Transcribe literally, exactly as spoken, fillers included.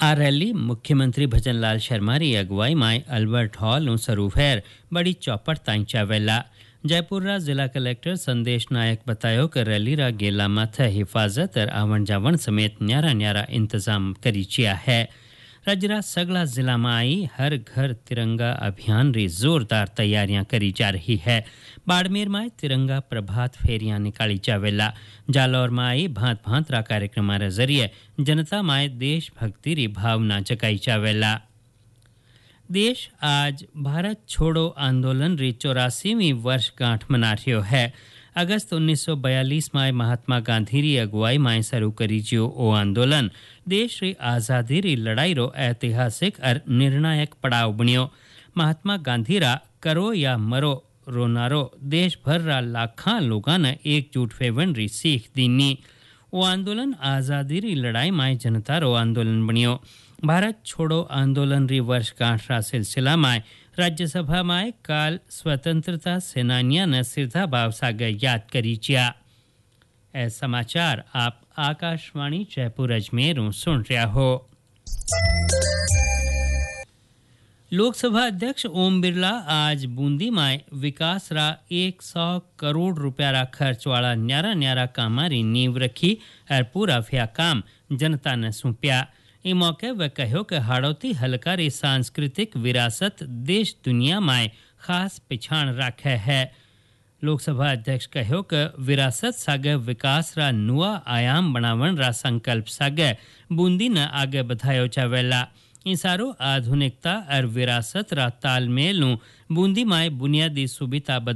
आ rally मुख्यमंत्री भजन लाल शर्मा री अगुवाई में अल्बर्ट हॉल नु शुरू फैर बड़ी चौपट ताई चावेला। जयपुर रा जिला कलेक्टर संदेश नायक बतायो कि रैली रा गेला माथे हिफाजत और आवन जावन समेत न्यारा न्यारा इंतजाम करी चिया है। राज्य रा सगला जिला में आई हर घर तिरंगा अभियान री जोरदार तैयारियां करी जा रही है। बाड़मेर में तिरंगा प्रभात फेरियां निकाली जावेला। जालौर में आई भांत भांत रा कार्यक्रम रे जरिए जनता में देशभक्ति री भावना जगाई जावेला। देश आज भारत छोड़ो आंदोलन री चौरासीवीं वर्षगांठ मना रह्यो है। अगस्त उन्नीस सौ बयालीस में महात्मा गांधी री अगुवाई में शुरू करी जियो ओ आंदोलन देश री आज़ादी री लड़ाई रो ऐतिहासिक और निर्णायक पड़ाव बनियो। महात्मा गांधी रा करो या मरो रो नारो देश भर रा लाखा लोगों ने एकजुट फेवन री सीख दीनी। वो आंदोलन आज़ादी री लड़ाई में जनता रो आंदोलन बनियो। भारत छोड़ो आंदोलन री वर्षगांठ रा सिलसिला में राज्यसभा में काल स्वतंत्रता सेनानियां ने सिरधा भाव सागर याद करी चिया। ए समाचार आप आकाशवाणी जयपुर अजमेर सुन रहा हो। लोकसभा अध्यक्ष ओम बिरला आज बूंदी में विकास रा एक सौ करोड़ रुपया रा खर्च वाला न्यारा न्यारा कामारी नींव रखी और पूरा व्या काम जनता ने सौंप्या। इस मौके वह कहो कि हाड़ौती हल्का री सांस्कृतिक विरासत देश दुनिया में खास पिछाण राखे है। लोकसभा अध्यक्ष कहो कि विरासत सागे विकास रा नुआ आयाम बनावन रा संकल्प सागे बूंदी ने आगे बढ़ायो जावेला। इंसारो आधुनिकता और विरासत रा तालमेल नु बूंदी में बुनियादी सुविधा